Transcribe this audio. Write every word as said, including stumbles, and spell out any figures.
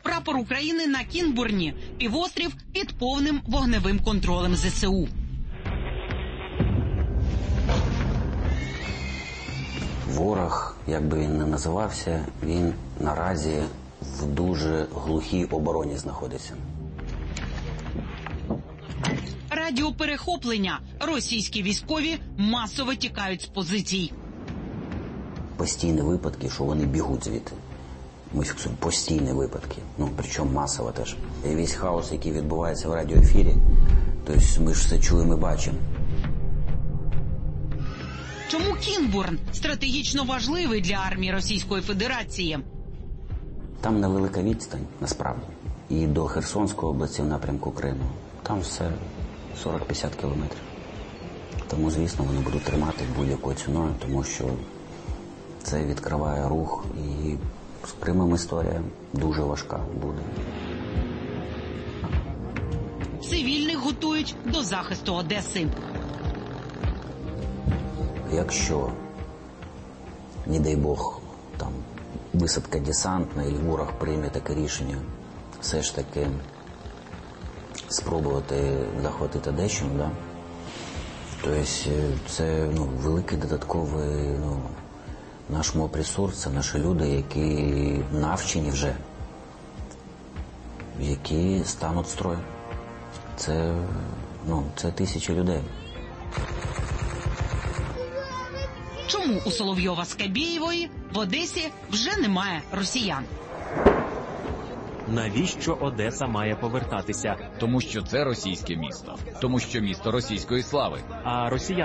Прапор України на Кінбурні. Півострів під повним вогневим контролем зе се у. Ворог, як би він не називався, він наразі в дуже глухій обороні знаходиться. Радіоперехоплення. Російські військові масово тікають з позицій. Постійні випадки, що вони бігуть звідти. Ми фіксуємо постійні випадки, ну, причому масово теж. І весь хаос, який відбувається в радіоефірі, тобто ми ж все чуємо і бачимо. Чому Кінбурн стратегічно важливий для армії Російської Федерації? Там невелика відстань, насправді, і до Херсонської області в напрямку Криму. Там все сорок-п'ятдесят кілометрів. Тому, звісно, вони будуть тримати будь-якою ціною, тому що це відкриває рух, і з Кримом історія дуже важка буде. Цивільних готують до захисту Одеси. Якщо, не дай Бог, там, висадка десантна і ворог прийме таке рішення, все ж таки спробувати захватити Одещину, да? Тобто це, ну, великий додатковий, ну, наш моб-ресурс, це наші люди, які навчені вже, які стануть в строй. Це, ну, це тисячі людей. Чому у Соловйова з Кабєєвої в Одесі вже немає росіян? Навіщо Одеса має повертатися? Тому що це російське місто. Тому що місто російської слави. А росіяни